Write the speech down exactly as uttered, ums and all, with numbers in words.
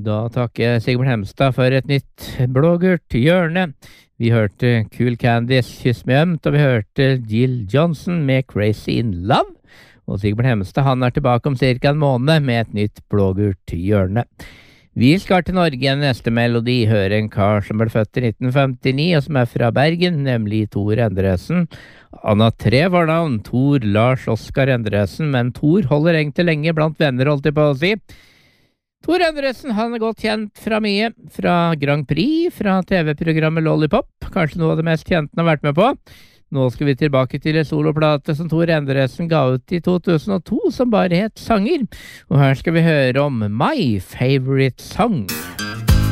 Da takker jeg Sigbjørn Hemstad for et nytt blågult hjørne. Vi hørte Cool Candice, Kyss meg ømt, og vi hørte Jill Johnson med Crazy in Love. Og Sigbjørn Hemstad, han er tilbake om cirka en måned med et nytt blågult hjørne. Vi skal til Norge en neste melodi, høre en kar som ble født i nitten femtini, og som er fra Bergen, nemlig Tor Endresen. Han har tre fornavn, Tor Lars Oskar Endresen, men Tor holder egentlig lenge blant venner, holdt jeg på å si. Tor Endresen, han er godt kjent fra mye, fra Grand Prix, fra T V-programmet Lollipop, kanskje noe av det mest kjente han har vært med på. Nå skal vi tilbake til en soloplate som Tor Endresen ga ut i to tusen og to, som bare het Sanger. Og her skal vi høre om My Favorite Song.